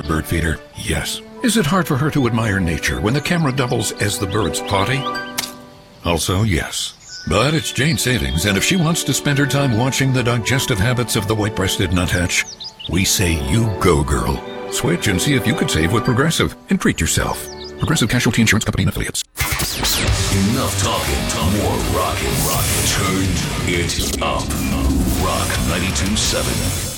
bird feeder? Yes. Is it hard for her to admire nature when the camera doubles as the bird's potty? Also, yes. But it's Jane Savings, and if she wants to spend her time watching the digestive habits of the white-breasted nuthatch, we say you go, girl. Switch and see if you could save with Progressive and treat yourself. Progressive Casualty Insurance Company and Affiliates. Enough talking, more rockin'. Turn it up. Rock 92.7.